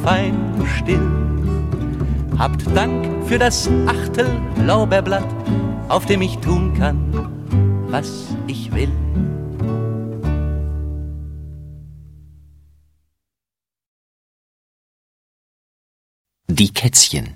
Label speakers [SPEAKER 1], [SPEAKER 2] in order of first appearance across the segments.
[SPEAKER 1] fein still. Habt Dank für das Achtel Lorbeerblatt, auf dem ich tun kann, was ich will.
[SPEAKER 2] Die Kätzchen.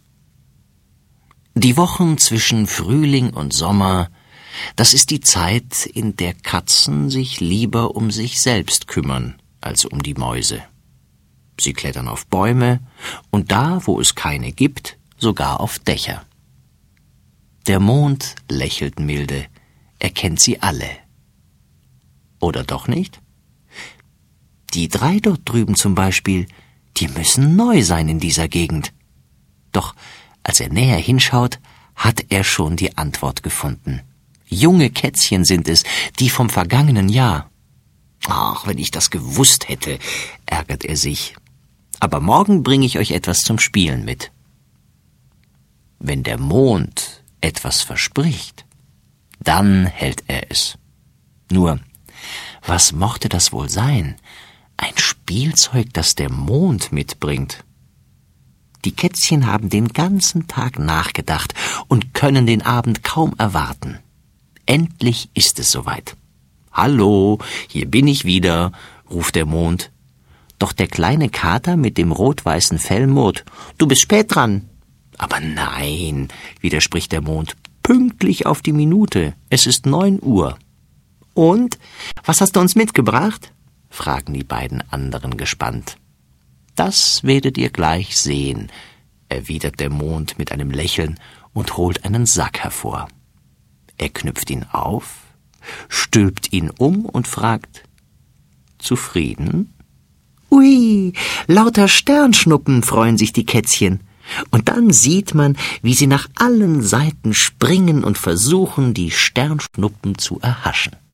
[SPEAKER 2] Die Wochen zwischen Frühling und Sommer, das ist die Zeit, in der Katzen sich lieber um sich selbst kümmern als um die Mäuse. Sie klettern auf Bäume und da, wo es keine gibt, sogar auf Dächer. Der Mond lächelt milde, er kennt sie alle. Oder doch nicht? Die 3 dort drüben zum Beispiel, die müssen neu sein in dieser Gegend. Doch als er näher hinschaut, hat er schon die Antwort gefunden. Junge Kätzchen sind es, die vom vergangenen Jahr. Ach, wenn ich das gewusst hätte, ärgert er sich. Aber morgen bringe ich euch etwas zum Spielen mit. Wenn der Mond etwas verspricht, dann hält er es. Nur, was mochte das wohl sein? Ein Spielzeug, das der Mond mitbringt. Die Kätzchen haben den ganzen Tag nachgedacht und können den Abend kaum erwarten. Endlich ist es soweit. »Hallo, hier bin ich wieder«, ruft der Mond. Doch der kleine Kater mit dem rot-weißen Fell murrt. »Du bist spät dran.« »Aber nein«, widerspricht der Mond, »pünktlich auf die Minute. Es ist 9 Uhr.« »Und, was hast du uns mitgebracht?« fragen die beiden anderen gespannt. »Das werdet ihr gleich sehen«, erwidert der Mond mit einem Lächeln und holt einen Sack hervor. Er knüpft ihn auf, stülpt ihn um und fragt, »Zufrieden?« »Ui, lauter Sternschnuppen«, freuen sich die Kätzchen. Und dann sieht man, wie sie nach allen Seiten springen und versuchen, die Sternschnuppen zu erhaschen.